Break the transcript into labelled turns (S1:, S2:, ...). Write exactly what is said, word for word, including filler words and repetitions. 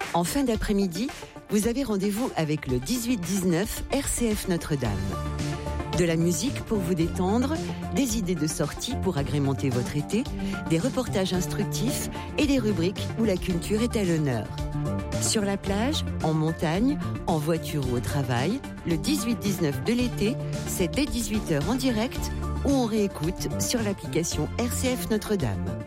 S1: En fin d'après-midi, vous avez rendez-vous avec le dix-huit dix-neuf R C F Notre-Dame. De la musique pour vous détendre, des idées de sortie pour agrémenter votre été, des reportages instructifs et des rubriques où la culture est à l'honneur. Sur la plage, en montagne, en voiture ou au travail, le dix-huit dix-neuf de l'été, c'est dès dix-huit heures en direct ou on réécoute sur l'application R C F Notre-Dame.